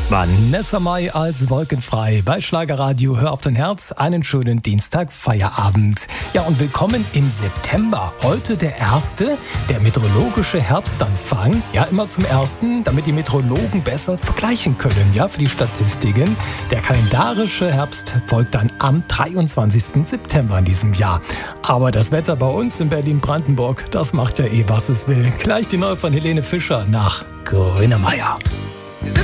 Vanessa Mai als Wolkenfrei bei Schlagerradio. Hör auf dein Herz. Einen schönen Dienstag, Feierabend. Ja, und willkommen im September. Heute der erste, der meteorologische Herbstanfang. Ja, immer zum ersten, damit die Meteorologen besser vergleichen können, ja, für die Statistiken. Der kalendarische Herbst folgt dann am 23. September in diesem Jahr. Aber das Wetter bei uns in Berlin-Brandenburg, das macht ja was es will. Gleich die neue von Helene Fischer nach Grönemeyer.